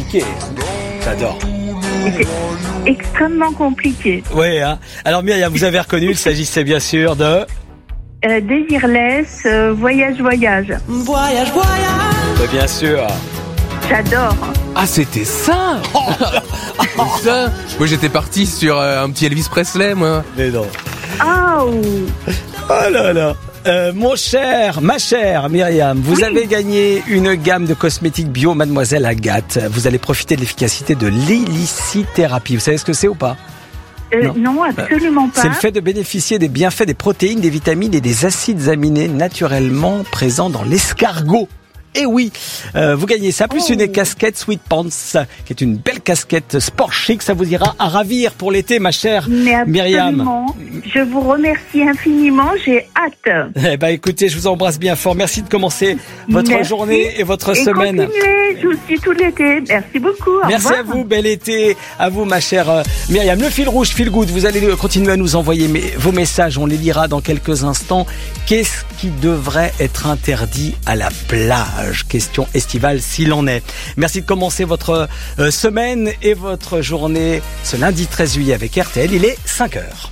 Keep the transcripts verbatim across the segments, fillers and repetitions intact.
compliqué. J'adore. C'est extrêmement compliqué. Oui, hein. Alors Myriam, vous avez reconnu, il s'agissait bien sûr de... Euh, Désirless, euh, voyage, voyage. Voyage, voyage. Bien sûr. J'adore. Ah, c'était ça. Oh, ça. Moi, j'étais parti sur euh, un petit Elvis Presley, moi. Mais non. Oh. Oh là là. Euh, mon cher, ma chère Myriam, vous oui. avez gagné une gamme de cosmétiques bio Mademoiselle Agathe. Vous allez profiter de l'efficacité de l'hélicithérapie. Vous savez ce que c'est ou pas ? Euh, non. non, absolument pas. C'est le fait de bénéficier des bienfaits des protéines, des vitamines et des acides aminés naturellement présents dans l'escargot. Et oui, euh, vous gagnez ça, plus oh. une casquette Sweet Pants, qui est une belle casquette sport chic. Ça vous ira à ravir pour l'été, ma chère Mais Myriam. Je vous remercie infiniment, j'ai hâte. Eh ben, écoutez, je vous embrasse bien fort. Merci de commencer votre Merci. journée et votre et semaine. Continuez, je vous suis tout l'été. Merci beaucoup. Au Merci revoir. à vous, bel été. À vous, ma chère euh, Myriam. Le fil rouge, feel good. Vous allez continuer à nous envoyer mes, vos messages. On les lira dans quelques instants. Qu'est-ce qui devrait être interdit à la plage ? Question estivale s'il en est. Merci de commencer votre euh, semaine et votre journée ce lundi treize juillet avec R T L. Il est cinq heures.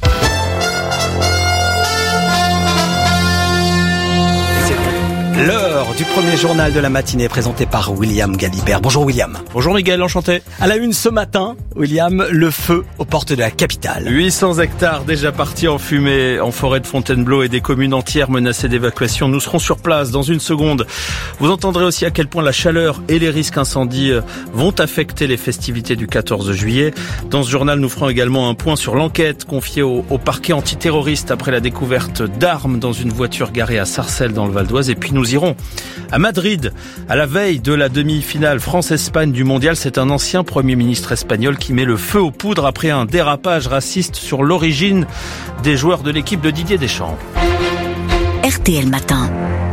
L'heure du premier journal de la matinée présenté par William Galibert. Bonjour William. Bonjour Miguel, enchanté. À la une ce matin, William, le feu aux portes de la capitale. huit cents hectares déjà partis en fumée en forêt de Fontainebleau et des communes entières menacées d'évacuation. Nous serons sur place dans une seconde. Vous entendrez aussi à quel point la chaleur et les risques incendies vont affecter les festivités du quatorze juillet. Dans ce journal, nous ferons également un point sur l'enquête confiée au, au parquet antiterroriste après la découverte d'armes dans une voiture garée à Sarcelles dans le Val d'Oise. Et puis nous Nous irons à Madrid, à la veille de la demi-finale France-Espagne du Mondial. C'est un ancien Premier ministre espagnol qui met le feu aux poudres après un dérapage raciste sur l'origine des joueurs de l'équipe de Didier Deschamps. R T L Matin.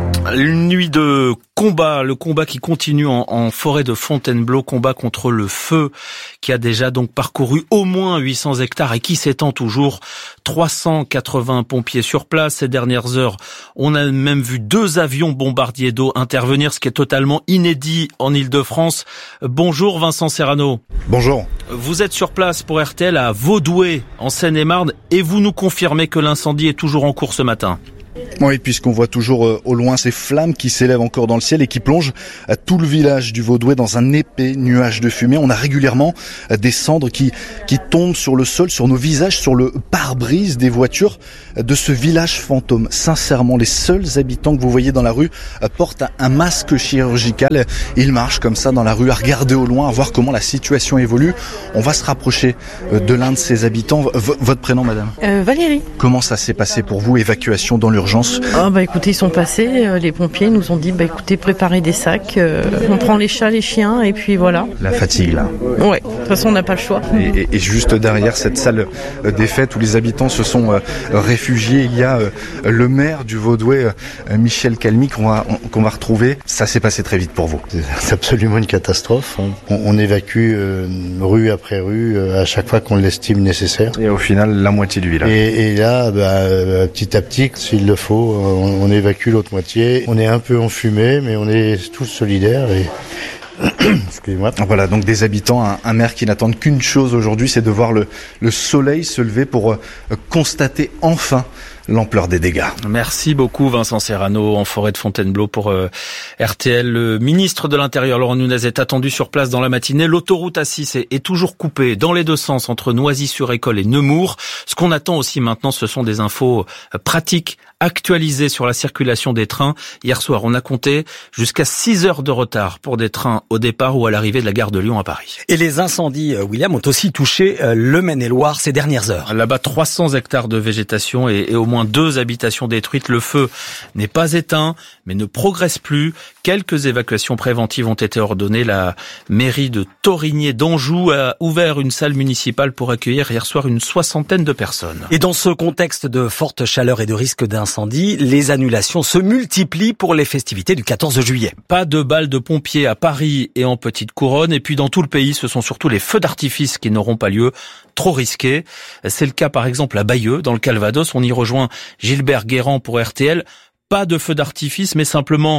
Une nuit de combat, le combat qui continue en, en forêt de Fontainebleau, combat contre le feu qui a déjà donc parcouru au moins huit cents hectares et qui s'étend toujours. trois cent quatre-vingts pompiers sur place. Ces dernières heures, on a même vu deux avions bombardiers d'eau intervenir, ce qui est totalement inédit en Île-de-France. Bonjour Vincent Serrano. Bonjour. Vous êtes sur place pour R T L à Vaudoué, en Seine-et-Marne, et vous nous confirmez que l'incendie est toujours en cours ce matin. Oui, puisqu'on voit toujours euh, au loin ces flammes qui s'élèvent encore dans le ciel et qui plongent euh, tout le village du Vaudoué dans un épais nuage de fumée. On a régulièrement euh, des cendres qui qui tombent sur le sol, sur nos visages, sur le pare-brise des voitures euh, de ce village fantôme. Sincèrement, les seuls habitants que vous voyez dans la rue euh, portent un, un masque chirurgical. Ils marchent comme ça dans la rue à regarder au loin, à voir comment la situation évolue. On va se rapprocher euh, de l'un de ces habitants. V- votre prénom, madame ? euh, Valérie. Comment ça s'est passé pour vous, évacuation dans l'urgence ? Ah bah écoutez, ils sont passés, euh, les pompiers nous ont dit bah écoutez, préparez des sacs, euh, on prend les chats, les chiens et puis voilà. La fatigue là. Ouais, de toute façon on n'a pas le choix. Et, et, et juste derrière cette salle des fêtes où les habitants se sont euh, réfugiés, il y a euh, le maire du Vaudoué, euh, Michel Calmy, qu'on va, on, qu'on va retrouver. Ça s'est passé très vite pour vous. C'est absolument une catastrophe. On, on évacue euh, rue après rue euh, à chaque fois qu'on l'estime nécessaire. Et au final, la moitié du village. Et, et là, bah, euh, petit à petit, s'il le faut, on, on évacue l'autre moitié. On est un peu enfumé, mais on est tous solidaires et excusez-moi. Voilà, donc des habitants, un, un maire qui n'attendent qu'une chose aujourd'hui, c'est de voir le, le soleil se lever pour euh, constater enfin l'ampleur des dégâts. Merci beaucoup Vincent Serrano en forêt de Fontainebleau pour euh, R T L. Le ministre de l'Intérieur Laurent Nunez est attendu sur place dans la matinée. L'autoroute A six est, est toujours coupée dans les deux sens entre Noisy-sur-École et Nemours. Ce qu'on attend aussi maintenant, ce sont des infos euh, pratiques actualisées sur la circulation des trains. Hier soir, on a compté jusqu'à six heures de retard pour des trains au départ ou à l'arrivée de la gare de Lyon à Paris. Et les incendies, euh, William, ont aussi touché euh, le Maine-et-Loire ces dernières heures. Là-bas, trois cents hectares de végétation et, et au moins deux habitations détruites. Le feu n'est pas éteint, mais ne progresse plus. Quelques évacuations préventives ont été ordonnées. La mairie de Thorigné d'Anjou a ouvert une salle municipale pour accueillir hier soir une soixantaine de personnes. Et dans ce contexte de forte chaleur et de risque d'incendie, les annulations se multiplient pour les festivités du quatorze juillet. Pas de balles de pompiers à Paris et en Petite Couronne. Et puis dans tout le pays, ce sont surtout les feux d'artifice qui n'auront pas lieu. Trop risqués. C'est le cas par exemple à Bayeux, dans le Calvados. On y rejoint Gilbert Guérand pour R T L. Pas de feux d'artifice, mais simplement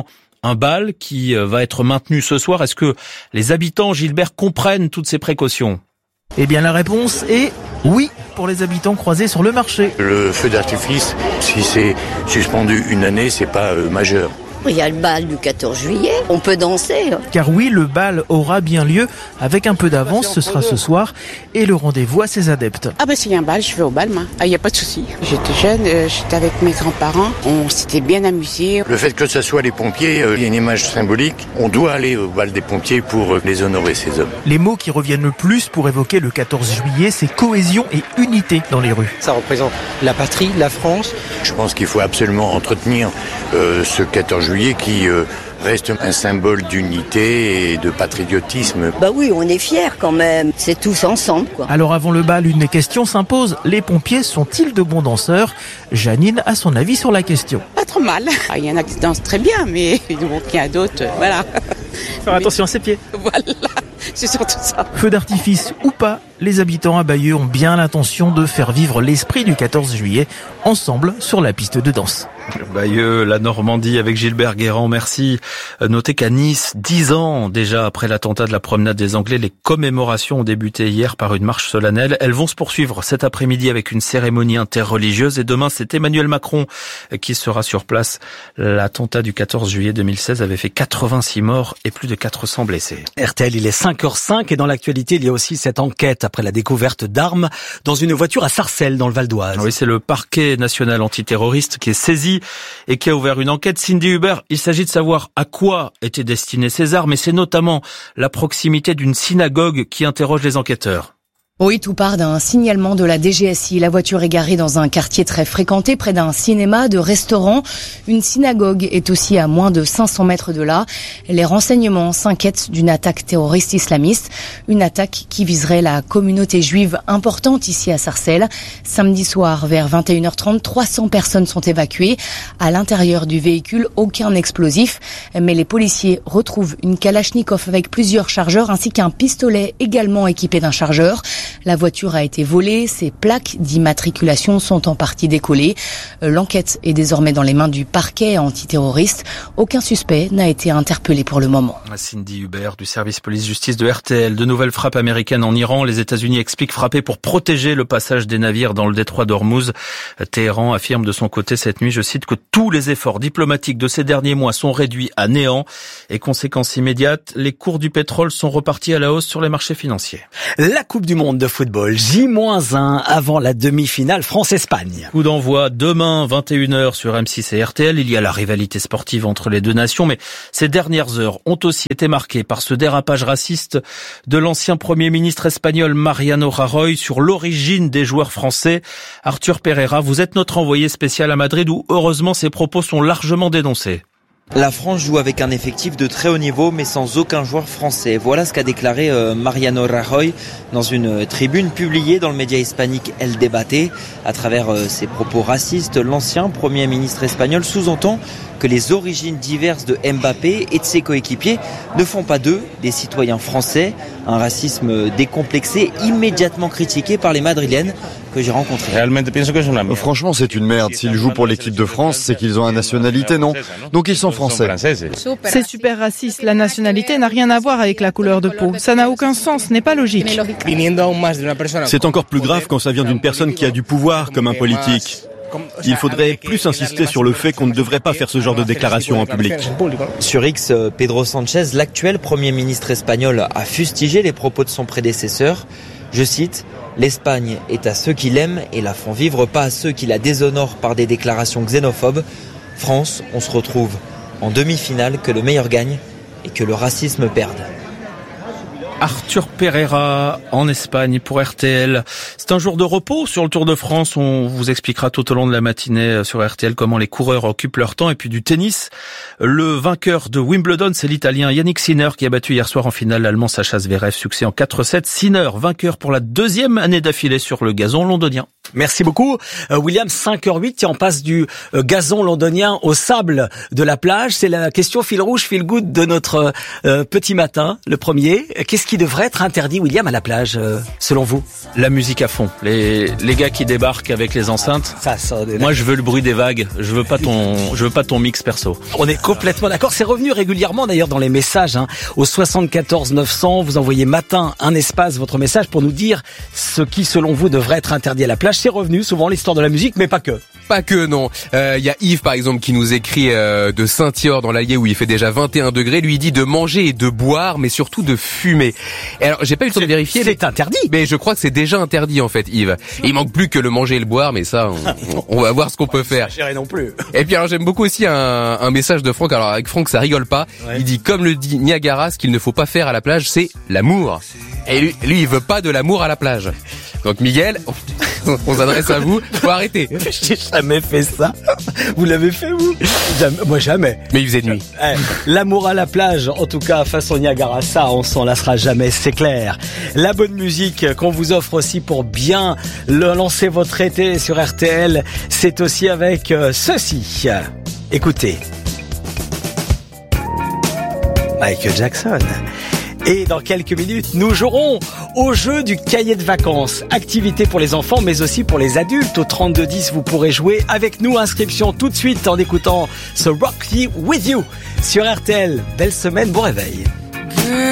un bal qui va être maintenu ce soir. Est-ce que les habitants, Gilbert, comprennent toutes ces précautions ? Eh bien, la réponse est oui pour les habitants croisés sur le marché. Le feu d'artifice, si c'est suspendu une année, c'est pas euh, majeur. Il y a le bal du quatorze juillet, on peut danser. Car oui, le bal aura bien lieu. Avec un peu d'avance, ce sera ce soir. Et le rendez-vous à ses adeptes. Ah ben s'il y a un bal, je vais au bal, moi. Il ah, n'y a pas de souci. J'étais jeune, euh, j'étais avec mes grands-parents. On s'était bien amusés. Le fait que ce soit les pompiers, euh, il y a une image symbolique. On doit aller au bal des pompiers pour euh, les honorer, ces hommes. Les mots qui reviennent le plus pour évoquer le quatorze juillet, c'est cohésion et unité dans les rues. Ça représente la patrie, la France. Je pense qu'il faut absolument entretenir euh, ce quatorze juillet qui euh, reste un symbole d'unité et de patriotisme. Bah oui, on est fiers quand même, c'est tous ensemble quoi. Alors avant le bal, une question s'impose, les pompiers sont-ils de bons danseurs ? Janine a son avis sur la question. Pas trop mal, ah, il y en a qui dansent très bien, mais il y en a d'autres, voilà. Faire attention à ses pieds. Voilà, c'est surtout ça. Feu d'artifice ou pas, les habitants à Bayeux ont bien l'intention de faire vivre l'esprit du quatorze juillet ensemble sur la piste de danse. Bayeux, la Normandie avec Gilbert Guérand, merci. Notez qu'à Nice, dix ans déjà après l'attentat de la promenade des Anglais, les commémorations ont débuté hier par une marche solennelle. Elles vont se poursuivre cet après-midi avec une cérémonie interreligieuse et demain c'est Emmanuel Macron qui sera sur place. L'attentat du quatorze juillet deux mille seize avait fait quatre-vingt-six morts et plus de quatre cents blessés. R T L, il est cinq heures cinq et dans l'actualité, il y a aussi cette enquête après la découverte d'armes dans une voiture à Sarcelles dans le Val d'Oise. Oui, c'est le parquet national antiterroriste qui est saisi et qui a ouvert une enquête. Cindy Hubert, il s'agit de savoir à quoi étaient destinées ces armes et c'est notamment la proximité d'une synagogue qui interroge les enquêteurs. Oui, tout part d'un signalement de la D G S I. La voiture est garée dans un quartier très fréquenté, près d'un cinéma, de restaurants. Une synagogue est aussi à moins de cinq cents mètres de là. Les renseignements s'inquiètent d'une attaque terroriste islamiste. Une attaque qui viserait la communauté juive importante ici à Sarcelles. Samedi soir, vers vingt et une heures trente, trois cents personnes sont évacuées. À l'intérieur du véhicule, aucun explosif. Mais les policiers retrouvent une Kalachnikov avec plusieurs chargeurs ainsi qu'un pistolet également équipé d'un chargeur. La voiture a été volée, ses plaques d'immatriculation sont en partie décollées. L'enquête est désormais dans les mains du parquet antiterroriste. Aucun suspect n'a été interpellé pour le moment. Cindy Hubert du service police-justice de R T L. De nouvelles frappes américaines en Iran. Les États-Unis expliquent frapper pour protéger le passage des navires dans le détroit d'Ormuz. Téhéran affirme de son côté cette nuit, je cite, que tous les efforts diplomatiques de ces derniers mois sont réduits à néant. Et conséquence immédiate, les cours du pétrole sont repartis à la hausse sur les marchés financiers. La Coupe du Monde de football, J moins un avant la demi-finale France-Espagne. Coup d'envoi demain, vingt et une heures sur M six et R T L. Il y a la rivalité sportive entre les deux nations, mais ces dernières heures ont aussi été marquées par ce dérapage raciste de l'ancien Premier ministre espagnol Mariano Rajoy sur l'origine des joueurs français. Arthur Pereira, vous êtes notre envoyé spécial à Madrid où, heureusement, ces propos sont largement dénoncés. La France joue avec un effectif de très haut niveau mais sans aucun joueur français. Voilà ce qu'a déclaré Mariano Rajoy dans une tribune publiée dans le média hispanique El Debate. À travers ses propos racistes, l'ancien Premier ministre espagnol sous-entend que les origines diverses de Mbappé et de ses coéquipiers ne font pas d'eux des citoyens français. Un racisme décomplexé, immédiatement critiqué par les Madrilènes que j'ai rencontrés. Franchement, c'est une merde. S'ils jouent pour l'équipe de France, c'est qu'ils ont la nationalité, non? Donc ils sont français. C'est super raciste. La nationalité n'a rien à voir avec la couleur de peau. Ça n'a aucun sens, ce n'est pas logique. C'est encore plus grave quand ça vient d'une personne qui a du pouvoir, comme un politique. Il faudrait plus insister sur le fait qu'on ne devrait pas faire ce genre de déclaration en public. Sur X, Pedro Sanchez, l'actuel Premier ministre espagnol, a fustigé les propos de son prédécesseur. Je cite, « L'Espagne est à ceux qui l'aiment et la font vivre, pas à ceux qui la déshonorent par des déclarations xénophobes. France, on se retrouve en demi-finale, que le meilleur gagne et que le racisme perde. » Arthur Pereira en Espagne pour R T L. C'est un jour de repos sur le Tour de France. On vous expliquera tout au long de la matinée sur R T L comment les coureurs occupent leur temps. Et puis du tennis. Le vainqueur de Wimbledon, c'est l'Italien Yannick Sinner qui a battu hier soir en finale l'Allemand Sacha Zverev. Succès en quatre sept. Sinner, vainqueur pour la deuxième année d'affilée sur le gazon londonien. Merci beaucoup. Euh, William, cinq heures huit, on passe du euh, gazon londonien au sable de la plage. C'est la question fil rouge, fil good de notre euh, petit matin, le premier. Qu'est-ce qui qui devrait être interdit, William, à la plage, euh, selon vous? La musique à fond. Les, les gars qui débarquent avec les enceintes. Ça, ça, moi, je veux le bruit des vagues. Je veux pas ton, je veux pas ton mix perso. On est complètement d'accord. C'est revenu régulièrement d'ailleurs dans les messages. Hein. Au soixante-quatorze neuf cents, vous envoyez matin un espace votre message pour nous dire ce qui, selon vous, devrait être interdit à la plage. C'est revenu souvent l'histoire de la musique, mais pas que. Pas que, non. Il euh, y a Yves, par exemple, qui nous écrit euh, de Saint-Thior dans l'Allier où il fait déjà vingt et un degrés. Lui, il dit de manger et de boire, mais surtout de fumer. Et alors, j'ai pas eu le temps de vérifier. C'est mais, interdit. Mais je crois que c'est déjà interdit, en fait, Yves. Et il manque plus que le manger et le boire, mais ça, on, on va voir ce qu'on peut faire. Non plus. Et puis alors, j'aime beaucoup aussi un, un message de Franck. Alors, avec Franck, ça rigole pas. Ouais. Il dit, comme le dit Niagara, ce qu'il ne faut pas faire à la plage, c'est l'amour. Et lui, lui, il veut pas de l'amour à la plage. Donc, Miguel, on s'adresse à vous. Faut arrêter. J'ai jamais fait ça. Vous l'avez fait, vous? Jamais. Moi, jamais. Mais il faisait nuit. Eh, l'amour à la plage, en tout cas, façon Niagara, ça, on s'en lassera jamais, c'est clair. La bonne musique qu'on vous offre aussi pour bien le lancer votre été sur R T L, c'est aussi avec euh, ceci. Écoutez. Michael Jackson. Et dans quelques minutes, nous jouerons au jeu du cahier de vacances. Activité pour les enfants, mais aussi pour les adultes. Au trente-deux dix, vous pourrez jouer avec nous. Inscription tout de suite en écoutant ce Rock With You sur R T L. Belle semaine, bon réveil.